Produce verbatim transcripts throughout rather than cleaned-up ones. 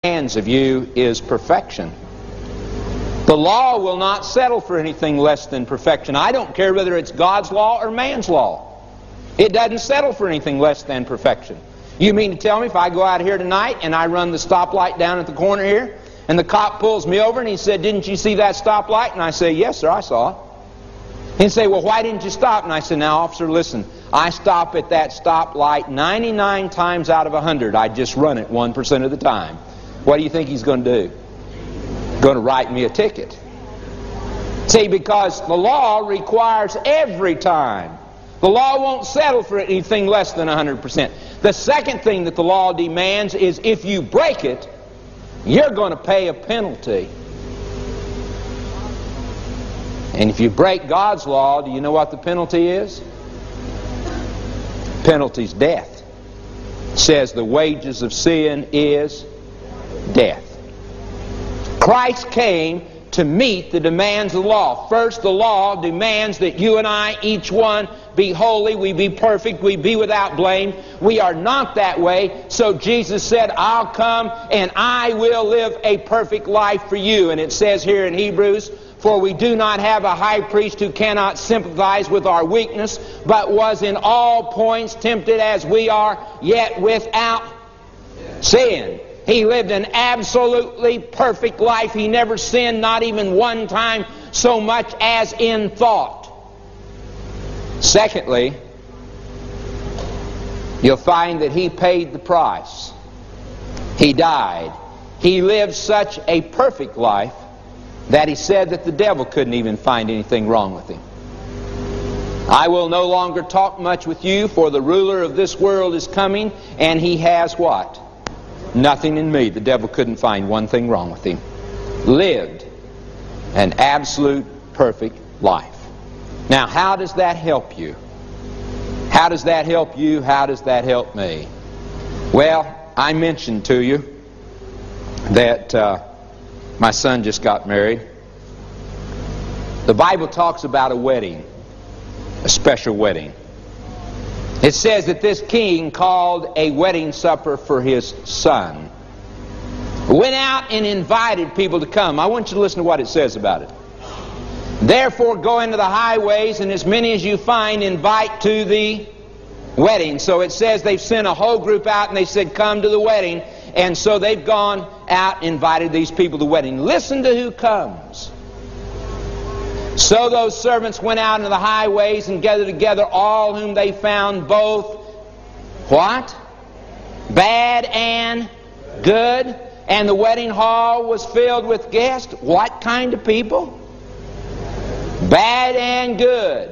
demands of you is perfection. The law will not settle for anything less than perfection. I don't care whether it's God's law or man's law. It doesn't settle for anything less than perfection. You mean to tell me if I go out here tonight and I run the stoplight down at the corner here, and the cop pulls me over and he said, "Didn't you see that stoplight?" And I say, "Yes, sir, I saw it." He'd say, "Well, why didn't you stop?" And I said, "Now, officer, listen, I stop at that stoplight ninety-nine times out of one hundred. I just run it one percent of the time." What do you think he's going to do? Going to write me a ticket. See, because the law requires every time. The law won't settle for anything less than one hundred percent. The second thing that the law demands is if you break it, you're going to pay a penalty. And if you break God's law, do you know what the penalty is? Penalty's death. It says the wages of sin is death. Christ came to meet the demands of the law. First, the law demands that you and I, each one, be holy, we be perfect, we be without blame. We are not that way, so Jesus said, "I'll come and I will live a perfect life for you." And it says here in Hebrews, "For we do not have a high priest who cannot sympathize with our weakness, but was in all points tempted as we are, yet without sin." He lived an absolutely perfect life. He never sinned, not even one time, so much as in thought. Secondly, you'll find that He paid the price. He died. He lived such a perfect life that He said that the devil couldn't even find anything wrong with Him. "I will no longer talk much with you, for the ruler of this world is coming, and he has" what? "Nothing in me." The devil couldn't find one thing wrong with Him. Lived an absolute perfect life. Now, how does that help you? How does that help you? How does that help me? Well, I mentioned to you that uh, my son just got married. The Bible talks about a wedding, a special wedding. It says that this king called a wedding supper for his son. Went out and invited people to come. I want you to listen to what it says about it. "Therefore go into the highways, and as many as you find, invite to the wedding." So it says they've sent a whole group out and they said, "Come to the wedding." And so they've gone out and invited these people to the wedding. Listen to who comes. "So those servants went out into the highways and gathered together all whom they found, both" what? "Bad and good. And the wedding hall was filled with guests." What kind of people? Bad and good.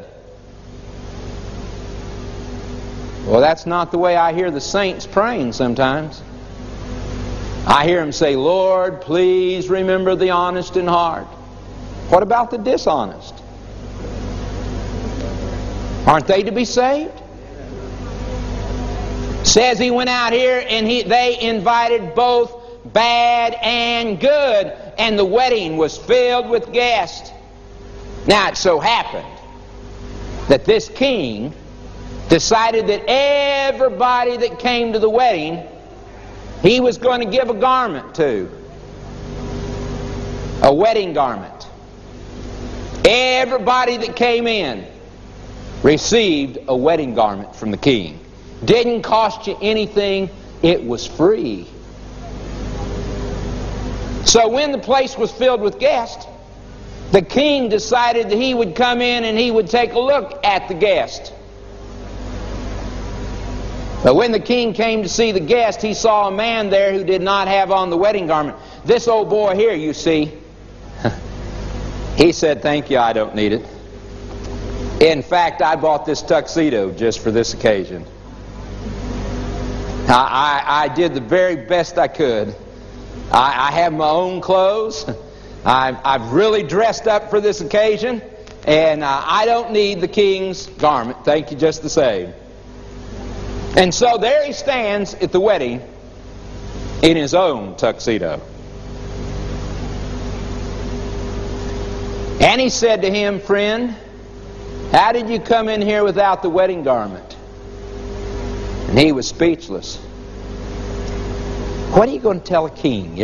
Well, that's not the way I hear the saints praying sometimes. I hear them say, "Lord, please remember the honest in heart." What about the dishonest? Aren't they to be saved? Says he went out here and he, they invited both bad and good, and the wedding was filled with guests. Now it so happened that this king decided that everybody that came to the wedding, he was going to give a garment to. A wedding garment. Everybody that came in received a wedding garment from the king. Didn't cost you anything. It was free. So when the place was filled with guests, the king decided that he would come in and he would take a look at the guest. But when the king came to see the guest, he saw a man there who did not have on the wedding garment. This old boy here, you see, he said, "Thank you, I don't need it. In fact, I bought this tuxedo just for this occasion. I, I, I did the very best I could. I, I have my own clothes. I've, I've really dressed up for this occasion, and uh, I don't need the king's garment. Thank you just the same." And so there he stands at the wedding in his own tuxedo. And he said to him, "Friend, how did you come in here without the wedding garment?" And he was speechless. What are you going to tell a king? You